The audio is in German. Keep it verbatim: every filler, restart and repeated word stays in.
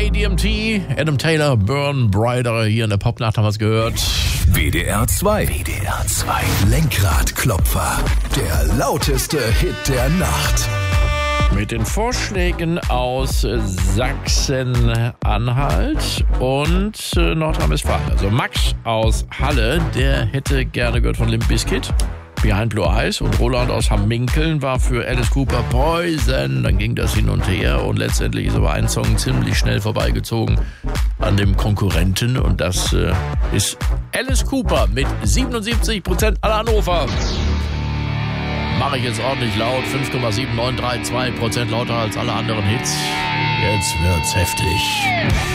A D M T, Adam Taylor, Burn Brighter. Hier in der Popnacht haben wir es gehört. W D R zwei. W D R zwei. Lenkradklopfer. Der lauteste Hit der Nacht. Mit den Vorschlägen aus Sachsen-Anhalt und äh, Nordrhein-Westfalen. Also Max aus Halle, der hätte gerne gehört von Limp Bizkit, Behind Blue Eyes, und Roland aus Hamminkeln war für Alice Cooper Poison. Dann ging das hin und her und letztendlich ist aber ein Song ziemlich schnell vorbeigezogen an dem Konkurrenten und das äh, ist Alice Cooper mit siebenundsiebzig Prozent aller Hannover. Mache ich jetzt ordentlich laut, fünf Komma sieben neun drei zwei Prozent lauter als alle anderen Hits. Jetzt wird's heftig.